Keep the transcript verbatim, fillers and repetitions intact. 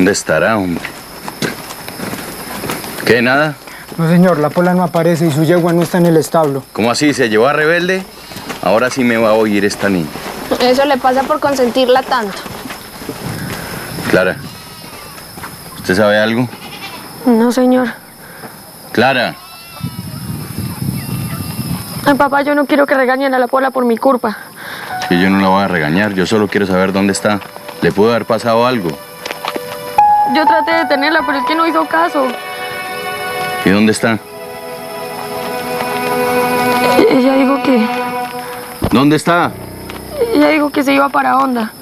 ¿Dónde estará, hombre? ¿Qué, nada? No, señor, la Pola no aparece y su yegua no está en el establo. ¿Cómo así? ¿Se llevó a Rebelde? Ahora sí me va a oír esta niña. Eso le pasa por consentirla tanto. Clara, ¿usted sabe algo? No, señor. Clara. Ay, papá, yo no quiero que regañen a la Pola por mi culpa. Es que yo no la voy a regañar, yo solo quiero saber dónde está. ¿Le pudo haber pasado algo? Yo traté de detenerla, pero es que no hizo caso. ¿Y dónde está? Ella dijo que... ¿Dónde está? Ella dijo que se iba para Honda.